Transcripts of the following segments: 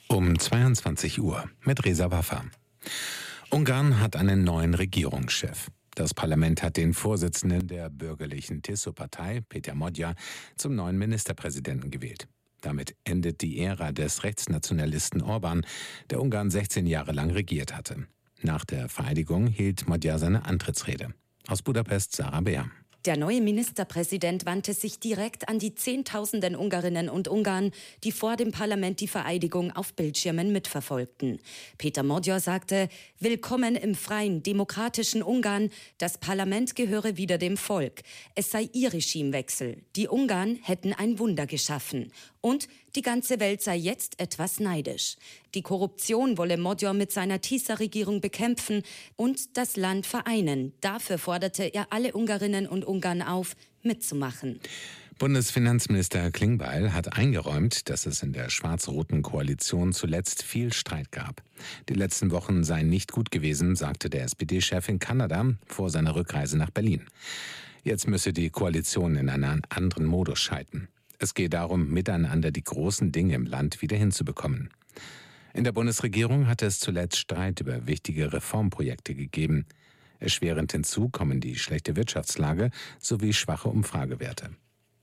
Um 22 Uhr mit Reza Waffa. Ungarn hat einen neuen Regierungschef. Das Parlament hat den Vorsitzenden der bürgerlichen TISO-Partei, Péter Magyar, zum neuen Ministerpräsidenten gewählt. Damit endet die Ära des Rechtsnationalisten Orbán, der Ungarn 16 Jahre lang regiert hatte. Nach der Vereidigung hielt Magyar seine Antrittsrede. Aus Budapest Sarah Beer. Der neue Ministerpräsident wandte sich direkt an die Zehntausenden Ungarinnen und Ungarn, die vor dem Parlament die Vereidigung auf Bildschirmen mitverfolgten. Péter Magyar sagte: Willkommen im freien, demokratischen Ungarn. Das Parlament gehöre wieder dem Volk. Es sei ihr Regimewechsel. Die Ungarn hätten ein Wunder geschaffen. Und die ganze Welt sei jetzt etwas neidisch. Die Korruption wolle Magyar mit seiner TISA-Regierung bekämpfen und das Land vereinen. Dafür forderte er alle Ungarinnen und Ungarn auf, mitzumachen. Bundesfinanzminister Klingbeil hat eingeräumt, dass es in der schwarz-roten Koalition zuletzt viel Streit gab. Die letzten Wochen seien nicht gut gewesen, sagte der SPD-Chef in Kanada vor seiner Rückreise nach Berlin. Jetzt müsse die Koalition in einen anderen Modus schalten. Es gehe darum, miteinander die großen Dinge im Land wieder hinzubekommen. In der Bundesregierung hatte es zuletzt Streit über wichtige Reformprojekte gegeben. Erschwerend hinzu kommen die schlechte Wirtschaftslage sowie schwache Umfragewerte.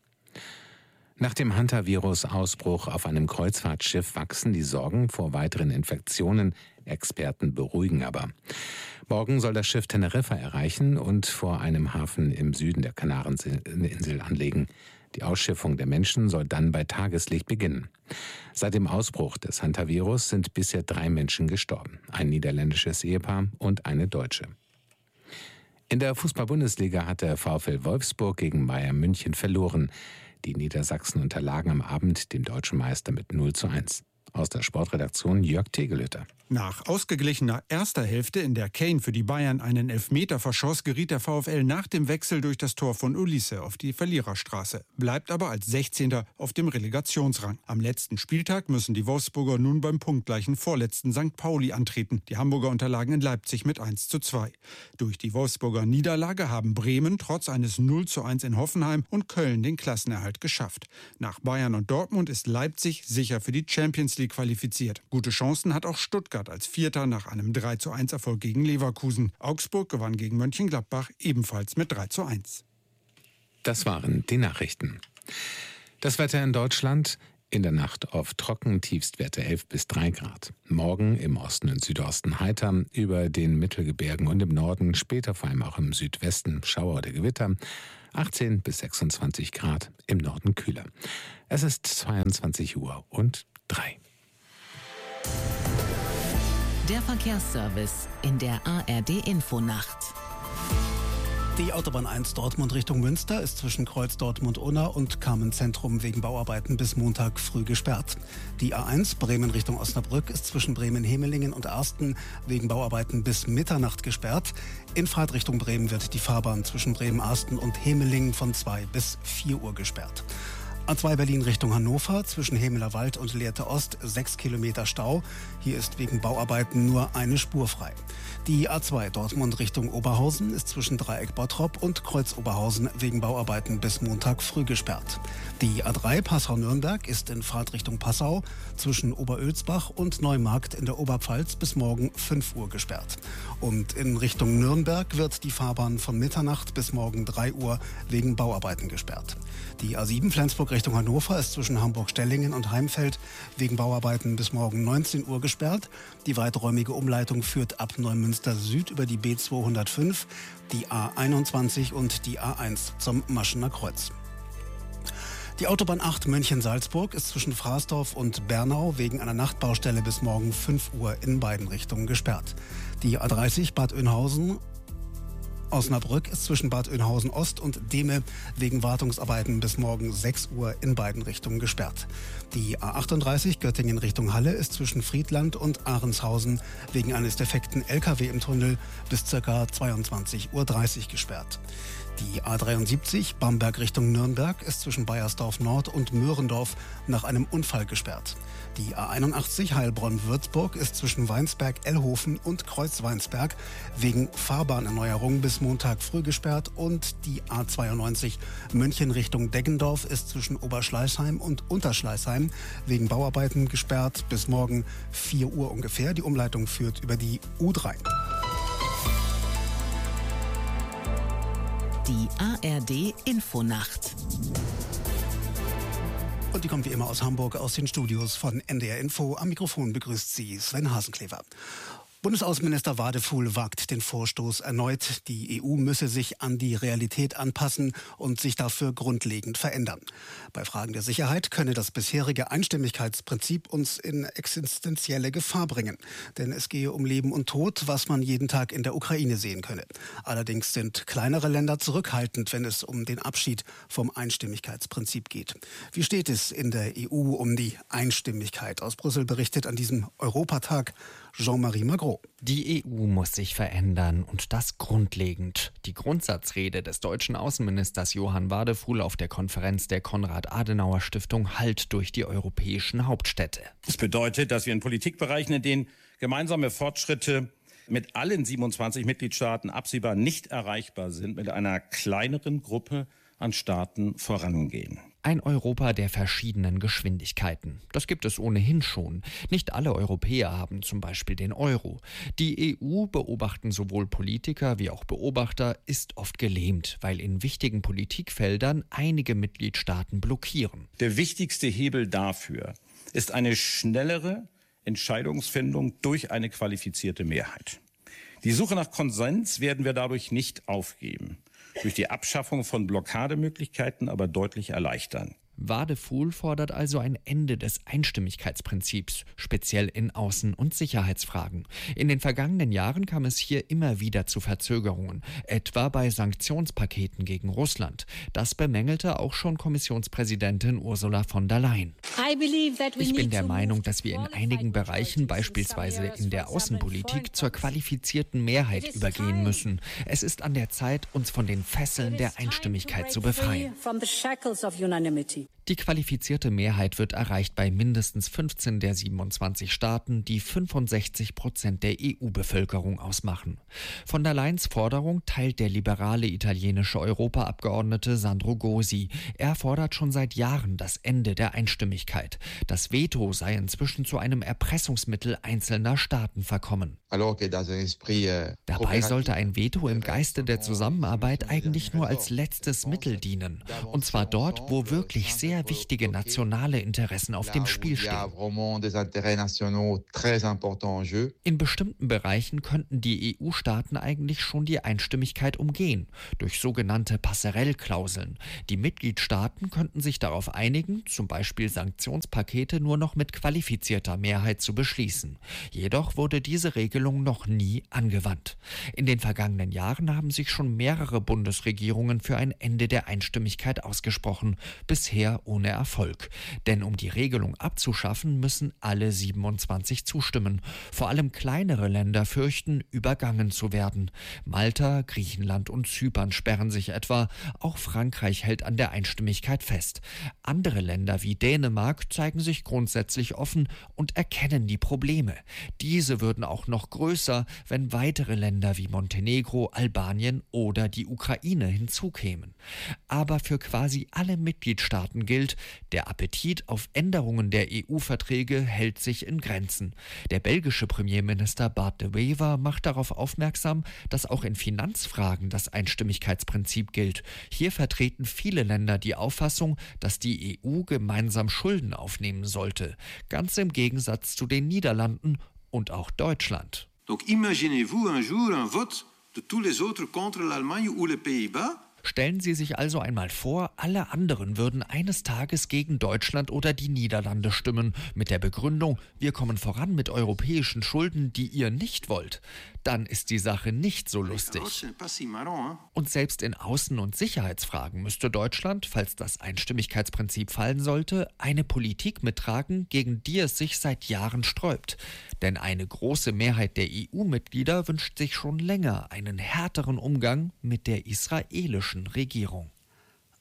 Nach dem Hantavirus-Ausbruch auf einem Kreuzfahrtschiff wachsen die Sorgen vor weiteren Infektionen. Experten beruhigen aber. Morgen soll das Schiff Teneriffa erreichen und vor einem Hafen im Süden der Kanareninsel anlegen. Die Ausschiffung der Menschen soll dann bei Tageslicht beginnen. Seit dem Ausbruch des Hantavirus sind bisher 3 Menschen gestorben. Ein niederländisches Ehepaar und eine Deutsche. In der Fußball-Bundesliga hat der VfL Wolfsburg gegen Bayern München verloren. Die Niedersachsen unterlagen am Abend dem deutschen Meister mit 0:1. Aus der Sportredaktion Jörg Tegelhütter. Nach ausgeglichener erster Hälfte, in der Kane für die Bayern einen Elfmeter verschoss, geriet der VfL nach dem Wechsel durch das Tor von Ulisse auf die Verliererstraße, bleibt aber als 16. auf dem Relegationsrang. Am letzten Spieltag müssen die Wolfsburger nun beim punktgleichen vorletzten St. Pauli antreten. Die Hamburger unterlagen in Leipzig mit 1:2. Durch die Wolfsburger Niederlage haben Bremen trotz eines 0:1 in Hoffenheim und Köln den Klassenerhalt geschafft. Nach Bayern und Dortmund ist Leipzig sicher für die Champions League qualifiziert. Gute Chancen hat auch Stuttgart als Vierter nach einem 3:1 Erfolg gegen Leverkusen. Augsburg gewann gegen Mönchengladbach ebenfalls mit 3:1. Das waren die Nachrichten. Das Wetter in Deutschland: in der Nacht oft trocken, Tiefstwerte 11 bis 3 Grad. Morgen im Osten und Südosten heiter, über den Mittelgebirgen und im Norden, später vor allem auch im Südwesten Schauer oder Gewitter, 18 bis 26 Grad, im Norden kühler. Es ist 22:03. Der Verkehrsservice in der ARD-Infonacht. Die Autobahn 1 Dortmund Richtung Münster ist zwischen Kreuz Dortmund-Unna und Carmen-Zentrum wegen Bauarbeiten bis Montag früh gesperrt. Die A1 Bremen Richtung Osnabrück ist zwischen Bremen-Hemelingen und Arsten wegen Bauarbeiten bis Mitternacht gesperrt. In Fahrtrichtung Bremen wird die Fahrbahn zwischen Bremen-Arsten und Hemelingen von 2 bis 4 Uhr gesperrt. A2 Berlin Richtung Hannover, zwischen Hemeler Wald und Lehrte Ost 6 Kilometer Stau. Hier ist wegen Bauarbeiten nur eine Spur frei. Die A2 Dortmund Richtung Oberhausen ist zwischen Dreieck Bottrop und Kreuz Oberhausen wegen Bauarbeiten bis Montag früh gesperrt. Die A3 Passau-Nürnberg ist in Fahrtrichtung Passau zwischen Oberölsbach und Neumarkt in der Oberpfalz bis morgen 5 Uhr gesperrt. Und in Richtung Nürnberg wird die Fahrbahn von Mitternacht bis morgen 3 Uhr wegen Bauarbeiten gesperrt. Die A7 Flensburg Richtung Hannover ist zwischen Hamburg-Stellingen und Heimfeld wegen Bauarbeiten bis morgen 19 Uhr gesperrt. Die weiträumige Umleitung führt ab Neumünster Süd über die B205, die A21 und die A1 zum Maschener Kreuz. Die Autobahn 8 München-Salzburg ist zwischen Fraßdorf und Bernau wegen einer Nachtbaustelle bis morgen 5 Uhr in beiden Richtungen gesperrt. Die A30 Bad Oeynhausen Osnabrück ist zwischen Bad Oeynhausen Ost und Dehme wegen Wartungsarbeiten bis morgen 6 Uhr in beiden Richtungen gesperrt. Die A38 Göttingen Richtung Halle ist zwischen Friedland und Ahrenshausen wegen eines defekten LKW im Tunnel bis ca. 22:30 Uhr gesperrt. Die A73 Bamberg Richtung Nürnberg ist zwischen Baiersdorf Nord und Möhrendorf nach einem Unfall gesperrt. Die A81 Heilbronn-Würzburg ist zwischen Weinsberg-Ellhofen und Kreuz-Weinsberg wegen Fahrbahnerneuerung bis bis Montag früh gesperrt und die A92 München Richtung Deggendorf ist zwischen Oberschleißheim und Unterschleißheim wegen Bauarbeiten gesperrt bis morgen 4 Uhr ungefähr. Die Umleitung führt über die U3. Die ARD Infonacht. Und die kommt wie immer aus Hamburg, aus den Studios von NDR Info. Am Mikrofon begrüßt sie Sven Hasenklever. Bundesaußenminister Wadefuhl wagt den Vorstoß erneut. Die EU müsse sich an die Realität anpassen und sich dafür grundlegend verändern. Bei Fragen der Sicherheit könne das bisherige Einstimmigkeitsprinzip uns in existenzielle Gefahr bringen. Denn es gehe um Leben und Tod, was man jeden Tag in der Ukraine sehen könne. Allerdings sind kleinere Länder zurückhaltend, wenn es um den Abschied vom Einstimmigkeitsprinzip geht. Wie steht es in der EU um die Einstimmigkeit? Aus Brüssel berichtet an diesem Europatag Jean-Marie Magro. Die EU muss sich verändern und das grundlegend. Die Grundsatzrede des deutschen Außenministers Johann Wadefuhl auf der Konferenz der Konrad-Adenauer-Stiftung hallt durch die europäischen Hauptstädte. Das bedeutet, dass wir in Politikbereichen, in denen gemeinsame Fortschritte mit allen 27 Mitgliedstaaten absehbar nicht erreichbar sind, mit einer kleineren Gruppe an Staaten vorangehen. Ein Europa der verschiedenen Geschwindigkeiten. Das gibt es ohnehin schon. Nicht alle Europäer haben zum Beispiel den Euro. Die EU, beobachten sowohl Politiker wie auch Beobachter, ist oft gelähmt, weil in wichtigen Politikfeldern einige Mitgliedstaaten blockieren. Der wichtigste Hebel dafür ist eine schnellere Entscheidungsfindung durch eine qualifizierte Mehrheit. Die Suche nach Konsens werden wir dadurch nicht aufgeben. Durch die Abschaffung von Blockademöglichkeiten aber deutlich erleichtern. Wadefuhl fordert also ein Ende des Einstimmigkeitsprinzips, speziell in Außen- und Sicherheitsfragen. In den vergangenen Jahren kam es hier immer wieder zu Verzögerungen, etwa bei Sanktionspaketen gegen Russland. Das bemängelte auch schon Kommissionspräsidentin Ursula von der Leyen. Ich bin der Meinung, dass wir in einigen Bereichen, beispielsweise in der Außenpolitik, zur qualifizierten Mehrheit übergehen müssen. Es ist an der Zeit, uns von den Fesseln der Einstimmigkeit zu befreien. Die qualifizierte Mehrheit wird erreicht bei mindestens 15 der 27 Staaten, die 65% der EU-Bevölkerung ausmachen. Von der Leyens Forderung teilt der liberale italienische Europaabgeordnete Sandro Gosi. Er fordert schon seit Jahren das Ende der Einstimmigkeit. Das Veto sei inzwischen zu einem Erpressungsmittel einzelner Staaten verkommen. Dabei sollte ein Veto im Geiste der Zusammenarbeit eigentlich nur als letztes Mittel dienen. Und zwar dort, wo wirklich sehr wichtige nationale Interessen auf dem Spiel stehen. In bestimmten Bereichen könnten die EU-Staaten eigentlich schon die Einstimmigkeit umgehen, durch sogenannte Passerelle-Klauseln. Die Mitgliedstaaten könnten sich darauf einigen, zum Beispiel Sanktionspakete nur noch mit qualifizierter Mehrheit zu beschließen. Jedoch wurde diese Regelung noch nie angewandt. In den vergangenen Jahren haben sich schon mehrere Bundesregierungen für ein Ende der Einstimmigkeit ausgesprochen, bisher ohne Erfolg. Denn um die Regelung abzuschaffen, müssen alle 27 zustimmen. Vor allem kleinere Länder fürchten, übergangen zu werden. Malta, Griechenland und Zypern sperren sich etwa. Auch Frankreich hält an der Einstimmigkeit fest. Andere Länder wie Dänemark zeigen sich grundsätzlich offen und erkennen die Probleme. Diese würden auch noch größer, wenn weitere Länder wie Montenegro, Albanien oder die Ukraine hinzukämen. Aber für quasi alle Mitgliedstaaten gilt, der Appetit auf Änderungen der EU-Verträge hält sich in Grenzen. Der belgische Premierminister Bart de Wever macht darauf aufmerksam, dass auch in Finanzfragen das Einstimmigkeitsprinzip gilt. Hier vertreten viele Länder die Auffassung, dass die EU gemeinsam Schulden aufnehmen sollte. Ganz im Gegensatz zu den Niederlanden und auch Deutschland. Donc imaginez-vous un jour un vote de tous les autres contre l'Allemagne ou les Pays-Bas? Stellen Sie sich also einmal vor, alle anderen würden eines Tages gegen Deutschland oder die Niederlande stimmen, mit der Begründung, wir kommen voran mit europäischen Schulden, die ihr nicht wollt. Dann ist die Sache nicht so lustig. Und selbst in Außen- und Sicherheitsfragen müsste Deutschland, falls das Einstimmigkeitsprinzip fallen sollte, eine Politik mittragen, gegen die es sich seit Jahren sträubt. Denn eine große Mehrheit der EU-Mitglieder wünscht sich schon länger einen härteren Umgang mit der israelischen Regierung.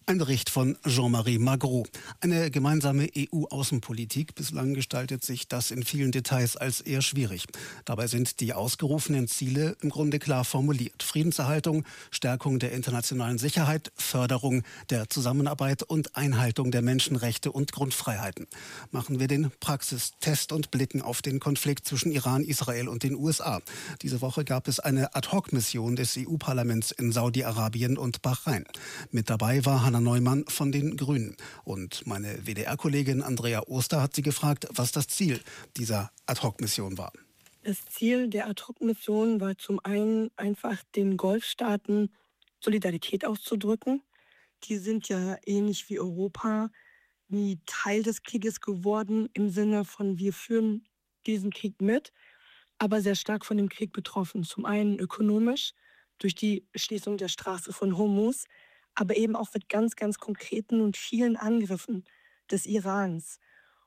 Ein Bericht von Jean-Marie Magro. Eine gemeinsame EU-Außenpolitik. Bislang gestaltet sich das in vielen Details als eher schwierig. Dabei sind die ausgerufenen Ziele im Grunde klar formuliert. Friedenserhaltung, Stärkung der internationalen Sicherheit, Förderung der Zusammenarbeit und Einhaltung der Menschenrechte und Grundfreiheiten. Machen wir den Praxistest und blicken auf den Konflikt zwischen Iran, Israel und den USA. Diese Woche gab es eine Ad-hoc-Mission des EU-Parlaments in Saudi-Arabien und Bahrain. Mit dabei war Hanna Neumann von den Grünen. Und meine WDR-Kollegin Andrea Oster hat sie gefragt, was das Ziel dieser Ad-hoc-Mission war. Das Ziel der Ad-hoc-Mission war zum einen einfach den Golfstaaten Solidarität auszudrücken. Die sind ja ähnlich wie Europa nie Teil des Krieges geworden, im Sinne von wir führen diesen Krieg mit, aber sehr stark von dem Krieg betroffen. Zum einen ökonomisch durch die Schließung der Straße von Hormuz, aber eben auch mit ganz, ganz konkreten und vielen Angriffen des Irans.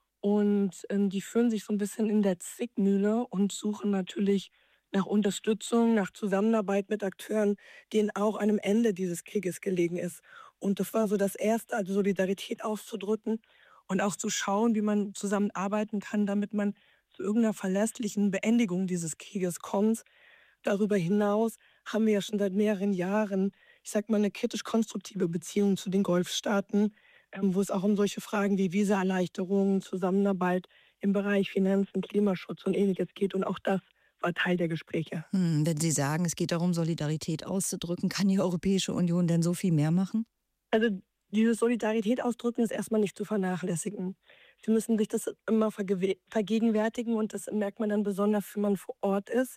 Und die fühlen sich so ein bisschen in der Zwickmühle und suchen natürlich nach Unterstützung, nach Zusammenarbeit mit Akteuren, denen auch einem Ende dieses Krieges gelegen ist. Und das war so das Erste, also Solidarität auszudrücken und auch zu schauen, wie man zusammenarbeiten kann, damit man zu irgendeiner verlässlichen Beendigung dieses Krieges kommt. Darüber hinaus haben wir ja schon seit mehreren Jahren, ich sag mal, eine kritisch-konstruktive Beziehung zu den Golfstaaten, wo es auch um solche Fragen wie Visaerleichterungen, Zusammenarbeit im Bereich Finanzen, Klimaschutz und Ähnliches geht. Und auch das war Teil der Gespräche. Wenn Sie sagen, es geht darum, Solidarität auszudrücken, kann die Europäische Union denn so viel mehr machen? Also diese Solidarität ausdrücken ist erstmal nicht zu vernachlässigen. Sie müssen sich das immer vergegenwärtigen und das merkt man dann besonders, wenn man vor Ort ist.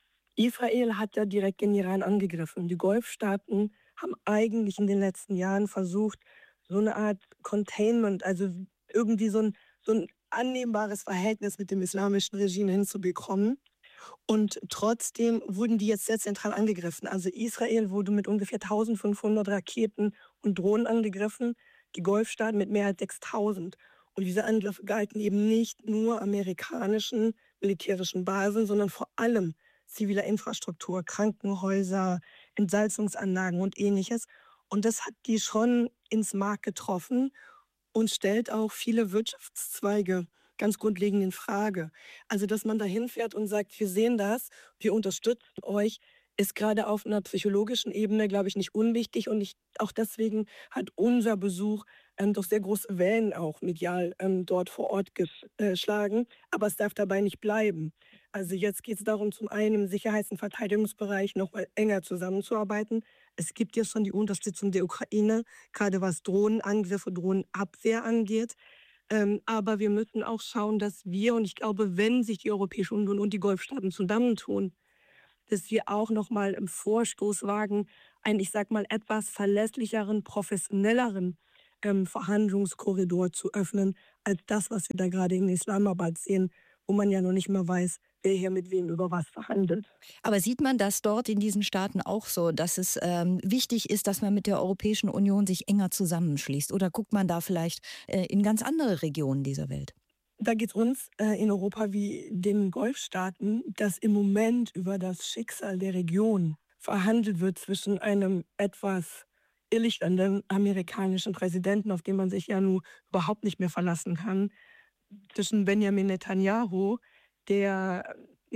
Israel hat ja direkt den Iran angegriffen. Die Golfstaaten haben eigentlich in den letzten Jahren versucht, so eine Art Containment, also irgendwie so ein annehmbares Verhältnis mit dem islamischen Regime hinzubekommen. Und trotzdem wurden die jetzt sehr zentral angegriffen. Also Israel wurde mit ungefähr 1500 Raketen und Drohnen angegriffen, die Golfstaaten mit mehr als 6000. Und diese Angriffe galten eben nicht nur amerikanischen militärischen Basen, sondern vor allem ziviler Infrastruktur, Krankenhäuser, Entsalzungsanlagen und Ähnliches. Und das hat die schon ins Mark getroffen und stellt auch viele Wirtschaftszweige ganz grundlegend in Frage. Also, dass man da hinfährt und sagt, wir sehen das, wir unterstützen euch, ist gerade auf einer psychologischen Ebene, glaube ich, nicht unwichtig. Und auch deswegen hat unser Besuch doch sehr große Wellen auch medial dort vor Ort geschlagen. Aber es darf dabei nicht bleiben. Also jetzt geht es darum, zum einen im Sicherheits- und Verteidigungsbereich noch mal enger zusammenzuarbeiten. Es gibt ja schon die Unterstützung der Ukraine, gerade was Drohnenangriffe, Drohnenabwehr angeht. Aber wir müssen auch schauen, dass wir, und ich glaube, wenn sich die Europäische Union und die Golfstaaten zusammentun, dass wir auch noch mal im Vorstoß wagen, einen, ich sag mal, etwas verlässlicheren, professionelleren Verhandlungskorridor zu öffnen, als das, was wir da gerade in Islamabad sehen, wo man ja noch nicht mehr weiß, wer hier mit wem über was verhandelt. Aber sieht man das dort in diesen Staaten auch so, dass es wichtig ist, dass man mit der Europäischen Union sich enger zusammenschließt? Oder guckt man da vielleicht in ganz andere Regionen dieser Welt? Da geht es uns in Europa wie den Golfstaaten, dass im Moment über das Schicksal der Region verhandelt wird zwischen einem etwas irrlichternden amerikanischen Präsidenten, auf den man sich ja nun überhaupt nicht mehr verlassen kann, zwischen Benjamin Netanyahu, der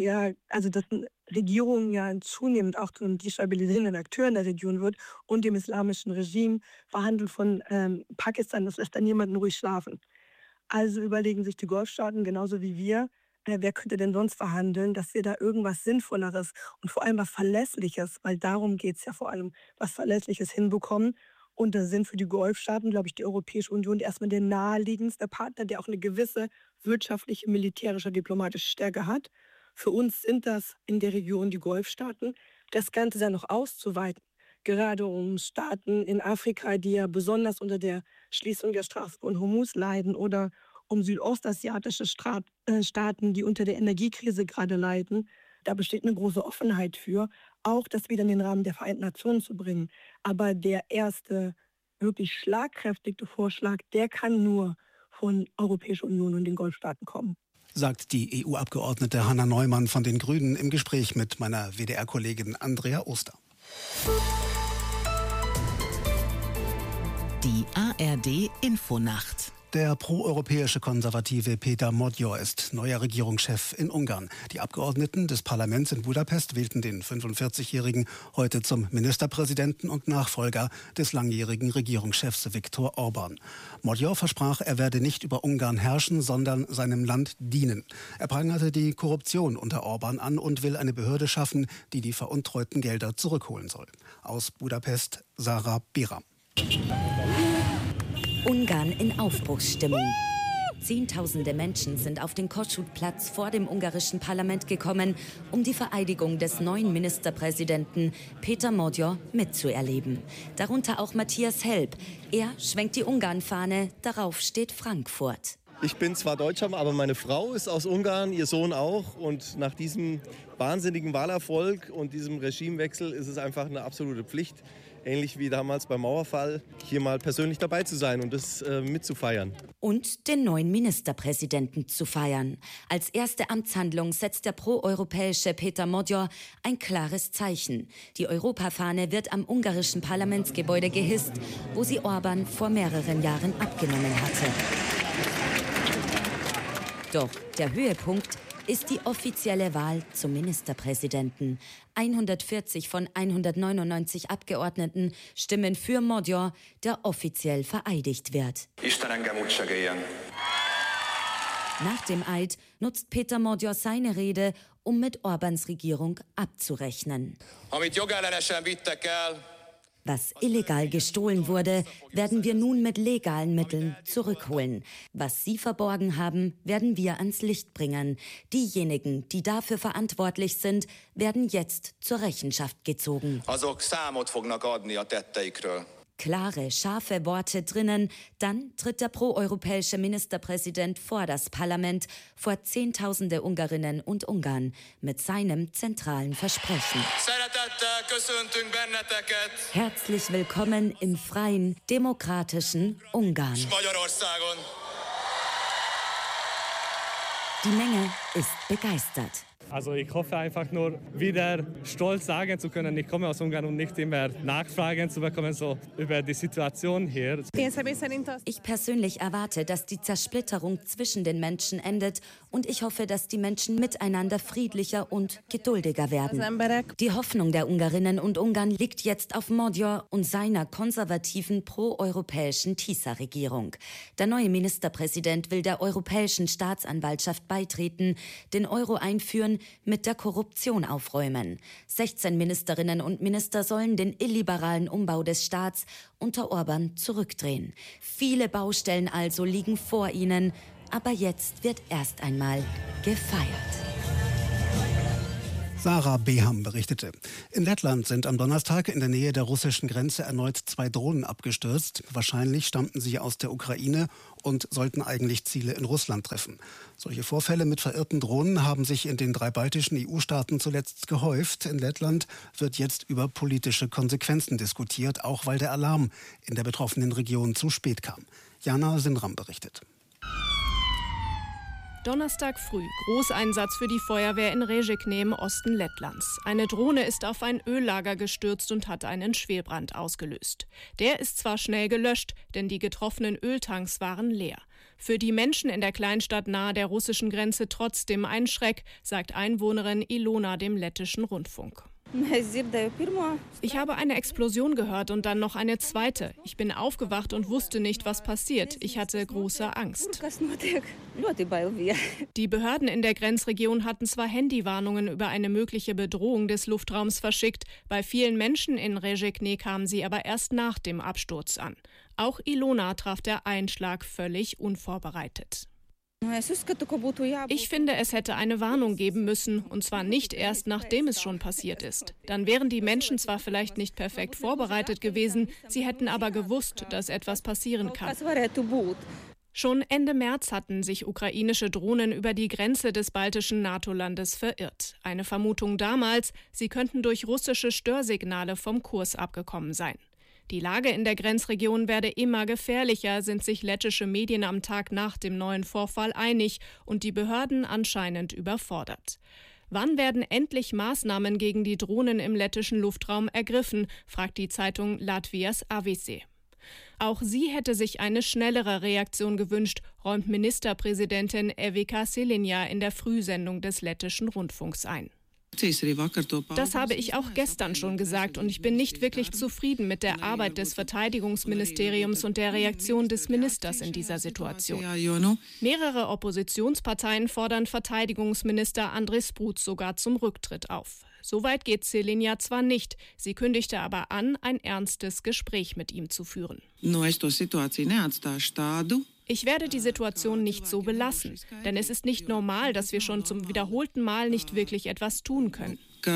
dessen Regierung ja zunehmend auch zu einem destabilisierenden Akteur in der Region wird, und dem islamischen Regime, verhandelt von Pakistan, das lässt dann niemanden ruhig schlafen. Also überlegen sich die Golfstaaten genauso wie wir, wer könnte denn sonst verhandeln, dass wir da irgendwas Sinnvolleres und vor allem was Verlässliches, weil darum geht es ja vor allem, was Verlässliches hinbekommen. Und da sind für die Golfstaaten, glaube ich, die Europäische Union erstmal der naheliegendste Partner, der auch eine gewisse wirtschaftliche, militärische, diplomatische Stärke hat. Für uns sind das in der Region die Golfstaaten. Das Ganze dann noch auszuweiten, gerade um Staaten in Afrika, die ja besonders unter der Schließung der Straße von Hormuz leiden, oder um südostasiatische Staaten, die unter der Energiekrise gerade leiden. Da besteht eine große Offenheit für, auch das wieder in den Rahmen der Vereinten Nationen zu bringen. Aber der erste wirklich schlagkräftige Vorschlag, der kann nur von Europäischer Union und den Golfstaaten kommen. Sagt die EU-Abgeordnete Hanna Neumann von den Grünen im Gespräch mit meiner WDR-Kollegin Andrea Oster. Die ARD Infonacht. Der proeuropäische Konservative Peter Magyar ist neuer Regierungschef in Ungarn. Die Abgeordneten des Parlaments in Budapest wählten den 45-Jährigen heute zum Ministerpräsidenten und Nachfolger des langjährigen Regierungschefs Viktor Orbán. Magyar versprach, er werde nicht über Ungarn herrschen, sondern seinem Land dienen. Er prangerte die Korruption unter Orbán an und will eine Behörde schaffen, die die veruntreuten Gelder zurückholen soll. Aus Budapest, Sarah Biram. Ungarn in Aufbruchsstimmung. Zehntausende Menschen sind auf den Kossuth-Platz vor dem ungarischen Parlament gekommen, um die Vereidigung des neuen Ministerpräsidenten Peter Magyar mitzuerleben. Darunter auch Matthias Helb. Er schwenkt die Ungarn-Fahne, darauf steht Frankfurt. Ich bin zwar Deutscher, aber meine Frau ist aus Ungarn, ihr Sohn auch. Und nach diesem wahnsinnigen Wahlerfolg und diesem Regimewechsel ist es einfach eine absolute Pflicht, ähnlich wie damals beim Mauerfall, hier mal persönlich dabei zu sein und das mitzufeiern. Und den neuen Ministerpräsidenten zu feiern. Als erste Amtshandlung setzt der proeuropäische Peter Magyar ein klares Zeichen. Die Europafahne wird am ungarischen Parlamentsgebäude gehisst, wo sie Orbán vor mehreren Jahren abgenommen hatte. Doch der Höhepunkt ist die offizielle Wahl zum Ministerpräsidenten. 140 von 199 Abgeordneten stimmen für Magyar, der offiziell vereidigt wird. Nach dem Eid nutzt Peter Magyar seine Rede, um mit Orbáns Regierung abzurechnen. Was illegal gestohlen wurde, werden wir nun mit legalen Mitteln zurückholen. Was Sie verborgen haben, werden wir ans Licht bringen. Diejenigen, die dafür verantwortlich sind, werden jetzt zur Rechenschaft gezogen. Klare, scharfe Worte drinnen, dann tritt der proeuropäische Ministerpräsident vor das Parlament, vor Zehntausende Ungarinnen und Ungarn, mit seinem zentralen Versprechen. Herzlich willkommen im freien, demokratischen Ungarn. Die Menge ist begeistert. Also ich hoffe einfach nur, wieder stolz sagen zu können, ich komme aus Ungarn und nicht immer Nachfragen zu bekommen, so über die Situation hier. Ich persönlich erwarte, dass die Zersplitterung zwischen den Menschen endet und ich hoffe, dass die Menschen miteinander friedlicher und geduldiger werden. Die Hoffnung der Ungarinnen und Ungarn liegt jetzt auf Magyar und seiner konservativen proeuropäischen TISA-Regierung. Der neue Ministerpräsident will der Europäischen Staatsanwaltschaft beitreten, den Euro einführen, mit der Korruption aufräumen. 16 Ministerinnen und Minister sollen den illiberalen Umbau des Staats unter Orbán zurückdrehen. Viele Baustellen also liegen vor ihnen, aber jetzt wird erst einmal gefeiert. Sarah Beham berichtete. In Lettland sind am Donnerstag in der Nähe der russischen Grenze erneut 2 Drohnen abgestürzt. Wahrscheinlich stammten sie aus der Ukraine und sollten eigentlich Ziele in Russland treffen. Solche Vorfälle mit verirrten Drohnen haben sich in den 3 baltischen EU-Staaten zuletzt gehäuft. In Lettland wird jetzt über politische Konsequenzen diskutiert, auch weil der Alarm in der betroffenen Region zu spät kam. Jana Sinram berichtet. Donnerstag früh, Großeinsatz für die Feuerwehr in Rēzekne im Osten Lettlands. Eine Drohne ist auf ein Öllager gestürzt und hat einen Schwelbrand ausgelöst. Der ist zwar schnell gelöscht, denn die getroffenen Öltanks waren leer. Für die Menschen in der Kleinstadt nahe der russischen Grenze trotzdem ein Schreck, sagt Einwohnerin Ilona dem lettischen Rundfunk. Ich habe eine Explosion gehört und dann noch eine zweite. Ich bin aufgewacht und wusste nicht, was passiert. Ich hatte große Angst. Die Behörden in der Grenzregion hatten zwar Handywarnungen über eine mögliche Bedrohung des Luftraums verschickt. Bei vielen Menschen in Rēzekne kamen sie aber erst nach dem Absturz an. Auch Ilona traf der Einschlag völlig unvorbereitet. Ich finde, es hätte eine Warnung geben müssen, und zwar nicht erst, nachdem es schon passiert ist. Dann wären die Menschen zwar vielleicht nicht perfekt vorbereitet gewesen, sie hätten aber gewusst, dass etwas passieren kann. Schon Ende März hatten sich ukrainische Drohnen über die Grenze des baltischen NATO-Landes verirrt. Eine Vermutung damals, sie könnten durch russische Störsignale vom Kurs abgekommen sein. Die Lage in der Grenzregion werde immer gefährlicher, sind sich lettische Medien am Tag nach dem neuen Vorfall einig und die Behörden anscheinend überfordert. Wann werden endlich Maßnahmen gegen die Drohnen im lettischen Luftraum ergriffen, fragt die Zeitung Latvijas Avise. Auch sie hätte sich eine schnellere Reaktion gewünscht, räumt Ministerpräsidentin Evika Selinja in der Frühsendung des lettischen Rundfunks ein. Das habe ich auch gestern schon gesagt und ich bin nicht wirklich zufrieden mit der Arbeit des Verteidigungsministeriums und der Reaktion des Ministers in dieser Situation. Mehrere Oppositionsparteien fordern Verteidigungsminister Andris Spruť sogar zum Rücktritt auf. Soweit geht Selinja zwar nicht, sie kündigte aber an, ein ernstes Gespräch mit ihm zu führen. Ich werde die Situation nicht so belassen, denn es ist nicht normal, dass wir schon zum wiederholten Mal nicht wirklich etwas tun können.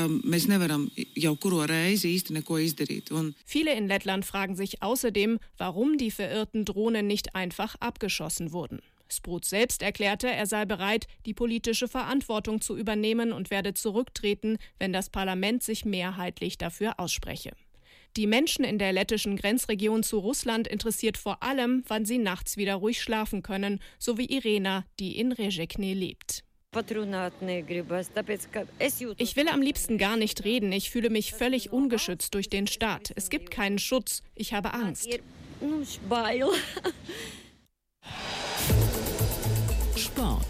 Viele in Lettland fragen sich außerdem, warum die verirrten Drohnen nicht einfach abgeschossen wurden. Spruť selbst erklärte, er sei bereit, die politische Verantwortung zu übernehmen und werde zurücktreten, wenn das Parlament sich mehrheitlich dafür ausspreche. Die Menschen in der lettischen Grenzregion zu Russland interessiert vor allem, wann sie nachts wieder ruhig schlafen können, so wie Irena, die in Řezekne lebt. Ich will am liebsten gar nicht reden. Ich fühle mich völlig ungeschützt durch den Staat. Es gibt keinen Schutz. Ich habe Angst. Sport.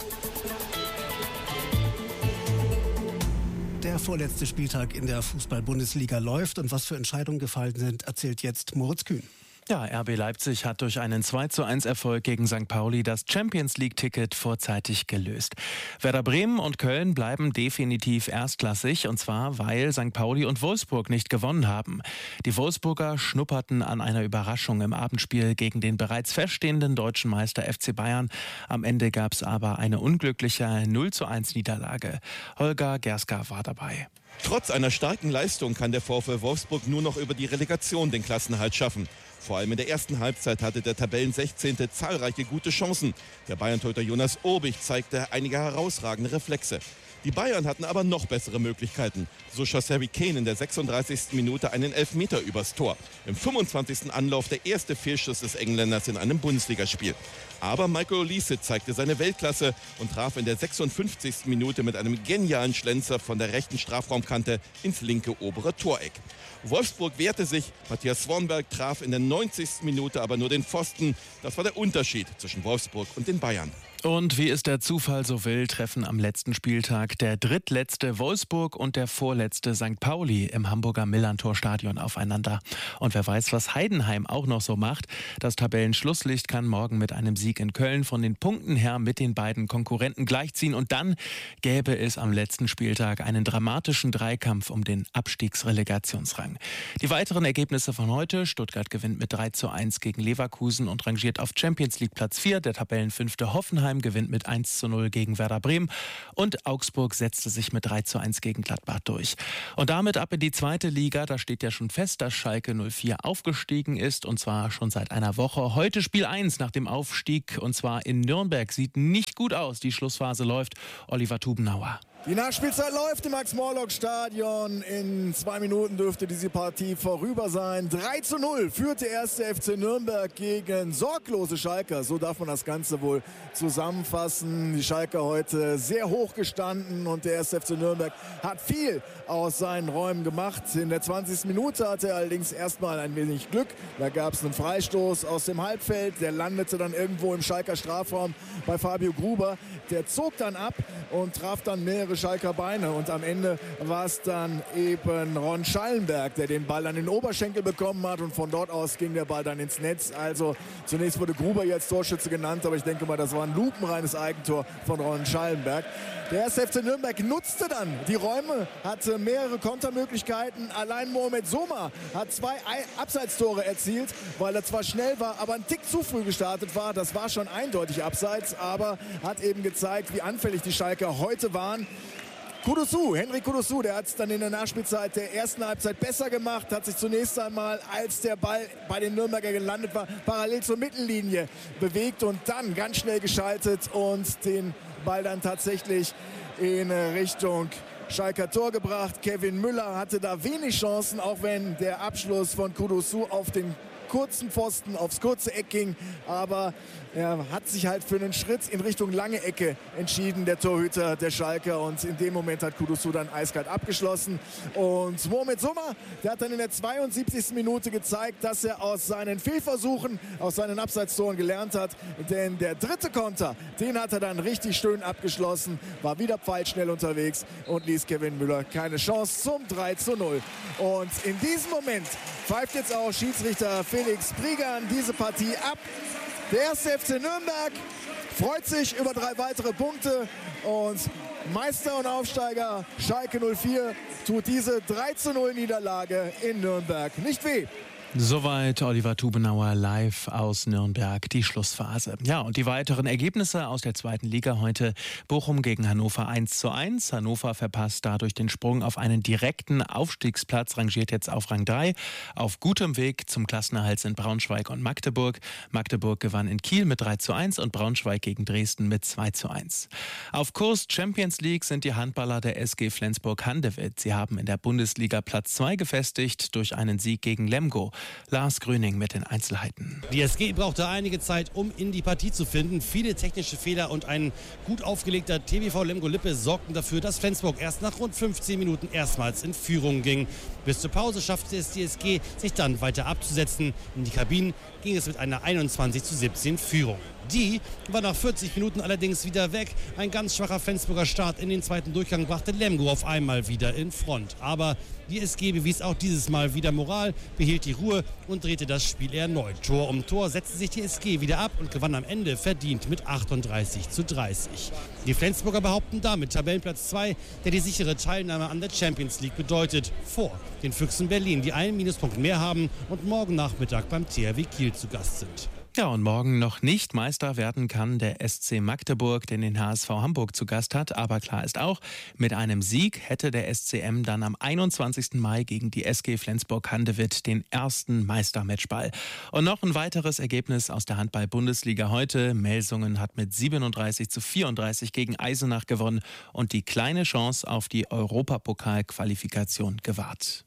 Der vorletzte Spieltag in der Fußball-Bundesliga läuft und was für Entscheidungen gefallen sind, erzählt jetzt Moritz Kühn. Ja, RB Leipzig hat durch einen 2:1-Erfolg gegen St. Pauli das Champions-League-Ticket vorzeitig gelöst. Werder Bremen und Köln bleiben definitiv erstklassig, und zwar, weil St. Pauli und Wolfsburg nicht gewonnen haben. Die Wolfsburger schnupperten an einer Überraschung im Abendspiel gegen den bereits feststehenden deutschen Meister FC Bayern. Am Ende gab es aber eine unglückliche 0:1-Niederlage. Holger Gerska war dabei. Trotz einer starken Leistung kann der VfL Wolfsburg nur noch über die Relegation den Klassenerhalt schaffen. Vor allem in der ersten Halbzeit hatte der Tabellen-16. zahlreiche gute Chancen. Der Bayern-Torhüter Jonas Obich zeigte einige herausragende Reflexe. Die Bayern hatten aber noch bessere Möglichkeiten. So schoss Harry Kane in der 36. Minute einen Elfmeter übers Tor. Im 25. Anlauf der erste Fehlschuss des Engländers in einem Bundesligaspiel. Aber Michael Olise zeigte seine Weltklasse und traf in der 56. Minute mit einem genialen Schlenzer von der rechten Strafraumkante ins linke obere Toreck. Wolfsburg wehrte sich, Matthias Swanberg traf in der 90. Minute aber nur den Pfosten. Das war der Unterschied zwischen Wolfsburg und den Bayern. Und wie es der Zufall so will, treffen am letzten Spieltag der drittletzte Wolfsburg und der vorletzte St. Pauli im Hamburger Millerntor-Stadion aufeinander. Und wer weiß, was Heidenheim auch noch so macht. Das Tabellenschlusslicht kann morgen mit einem Sieg in Köln von den Punkten her mit den beiden Konkurrenten gleichziehen. Und dann gäbe es am letzten Spieltag einen dramatischen Dreikampf um den Abstiegsrelegationsrang. Die weiteren Ergebnisse von heute: Stuttgart gewinnt mit 3:1 gegen Leverkusen und rangiert auf Champions League Platz 4. Der Tabellenfünfte Hoffenheim gewinnt mit 1:0 gegen Werder Bremen und Augsburg setzte sich mit 3:1 gegen Gladbach durch. Und damit ab in die zweite Liga. Da steht ja schon fest, dass Schalke 04 aufgestiegen ist, und zwar schon seit einer Woche. Heute Spiel 1 nach dem Aufstieg, und zwar in Nürnberg. Sieht nicht gut aus. Die Schlussphase läuft. Oliver Tubenauer. Die Nachspielzeit läuft im Max-Morlock-Stadion. In 2 Minuten dürfte diese Partie vorüber sein. 3:0 führt der erste FC Nürnberg gegen sorglose Schalker. So darf man das Ganze wohl zusammenfassen. Die Schalker heute sehr hoch gestanden und der erste FC Nürnberg hat viel aus seinen Räumen gemacht. In der 20. Minute hatte er allerdings erstmal ein wenig Glück. Da gab es einen Freistoß aus dem Halbfeld. Der landete dann irgendwo im Schalker Strafraum bei Fabio Gruber. Der zog dann ab und traf dann mehrere Schalker Beine. Und am Ende war es dann eben Ron Schallenberg, der den Ball an den Oberschenkel bekommen hat. Und von dort aus ging der Ball dann ins Netz. Also zunächst wurde Gruber jetzt Torschütze genannt, aber ich denke mal, das war ein lupenreines Eigentor von Ron Schallenberg. Der erste FC Nürnberg nutzte dann die Räume, hatte mehrere Kontermöglichkeiten. Allein Mohamed Soma hat 2 Abseitstore erzielt, weil er zwar schnell war, aber ein Tick zu früh gestartet war. Das war schon eindeutig abseits, aber hat eben gezeigt, wie anfällig die Schalker heute waren. Henrik Kudusu, der hat es dann in der Nachspielzeit der ersten Halbzeit besser gemacht, hat sich zunächst einmal, als der Ball bei den Nürnberger gelandet war, parallel zur Mittellinie bewegt und dann ganz schnell geschaltet und den Ball dann tatsächlich in Richtung Schalker Tor gebracht. Kevin Müller hatte da wenig Chancen, auch wenn der Abschluss von Kudusu auf den kurzen Pfosten, aufs kurze Eck ging, aber er hat sich halt für einen Schritt in Richtung lange Ecke entschieden, der Torhüter der Schalker. Und in dem Moment hat Kudusu dann eiskalt abgeschlossen. Und Mohamed Sommer, der hat dann in der 72. Minute gezeigt, dass er aus seinen Fehlversuchen, aus seinen Abseitstoren gelernt hat. Denn der dritte Konter, den hat er dann richtig schön abgeschlossen, war wieder pfeilschnell unterwegs und ließ Kevin Müller keine Chance zum 3:0. Und in diesem Moment pfeift jetzt auch Schiedsrichter Felix Briegan diese Partie ab. Der erste FC Nürnberg freut sich über 3 weitere Punkte und Meister und Aufsteiger Schalke 04 tut diese 3:0 Niederlage in Nürnberg nicht weh. Soweit Oliver Tubenauer live aus Nürnberg, die Schlussphase. Ja, und die weiteren Ergebnisse aus der 2. Liga heute. Bochum gegen Hannover 1:1. Hannover verpasst dadurch den Sprung auf einen direkten Aufstiegsplatz, rangiert jetzt auf Rang 3. Auf gutem Weg zum Klassenerhalt sind Braunschweig und Magdeburg. Magdeburg gewann in Kiel mit 3:1 und Braunschweig gegen Dresden mit 2:1. Auf Kurs Champions League sind die Handballer der SG Flensburg-Handewitt. Sie haben in der Bundesliga Platz 2 gefestigt durch einen Sieg gegen Lemgo. Lars Grüning mit den Einzelheiten. Die SG brauchte einige Zeit, um in die Partie zu finden. Viele technische Fehler und ein gut aufgelegter TBV Lemgo-Lippe sorgten dafür, dass Flensburg erst nach rund 15 Minuten erstmals in Führung ging. Bis zur Pause schaffte es die SG, sich dann weiter abzusetzen. In die Kabinen ging es mit einer 21:17 Führung. Die war nach 40 Minuten allerdings wieder weg. Ein ganz schwacher Flensburger Start in den zweiten Durchgang brachte Lemgo auf einmal wieder in Front. Aber die SG bewies auch dieses Mal wieder Moral, behielt die Ruhe und drehte das Spiel erneut. Tor um Tor setzte sich die SG wieder ab und gewann am Ende verdient mit 38:30. Die Flensburger behaupten damit Tabellenplatz 2, der die sichere Teilnahme an der Champions League bedeutet, vor den Füchsen Berlin, die einen Minuspunkt mehr haben und morgen Nachmittag beim THW Kiel zu Gast sind. Ja, und morgen noch nicht Meister werden kann der SC Magdeburg, der den HSV Hamburg zu Gast hat. Aber klar ist auch, mit einem Sieg hätte der SCM dann am 21. Mai gegen die SG Flensburg-Handewitt den ersten Meistermatchball. Und noch ein weiteres Ergebnis aus der Handball-Bundesliga heute. Melsungen hat mit 37:34 gegen Eisenach gewonnen und die kleine Chance auf die Europapokal-Qualifikation gewahrt.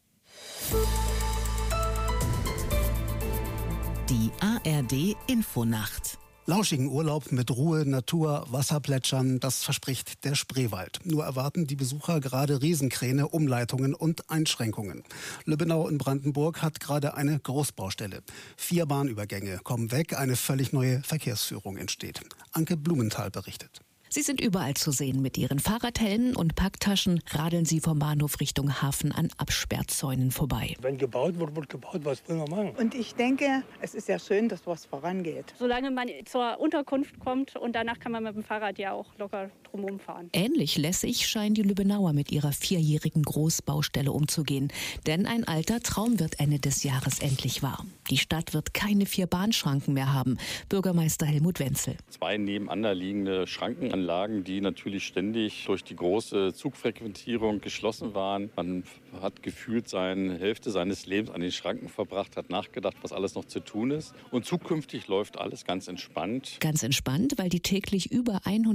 Die ARD Infonacht. Lauschigen Urlaub mit Ruhe, Natur, Wasserplätschern, das verspricht der Spreewald. Nur erwarten die Besucher gerade Riesenkräne, Umleitungen und Einschränkungen. Lübbenau in Brandenburg hat gerade eine Großbaustelle. 4 Bahnübergänge kommen weg, eine völlig neue Verkehrsführung entsteht. Anke Blumenthal berichtet. Sie sind überall zu sehen. Mit ihren Fahrradhelmen und Packtaschen radeln sie vom Bahnhof Richtung Hafen an Absperrzäunen vorbei. Wenn gebaut wird, wird gebaut. Was wollen wir machen? Und ich denke, es ist ja schön, dass was vorangeht. Solange man zur Unterkunft kommt und danach kann man mit dem Fahrrad ja auch locker drumherum fahren. Ähnlich lässig scheinen die Lübbenauer mit ihrer 4-jährigen Großbaustelle umzugehen. Denn ein alter Traum wird Ende des Jahres endlich wahr. Die Stadt wird keine 4 Bahnschranken mehr haben. Bürgermeister Helmut Wenzel. 2 nebeneinander liegende Schrankenanlagen, die natürlich ständig durch die große Zugfrequentierung geschlossen waren. Man hat gefühlt seine Hälfte seines Lebens an den Schranken verbracht, hat nachgedacht, was alles noch zu tun ist. Und zukünftig läuft alles ganz entspannt. Ganz entspannt, weil die täglich über 100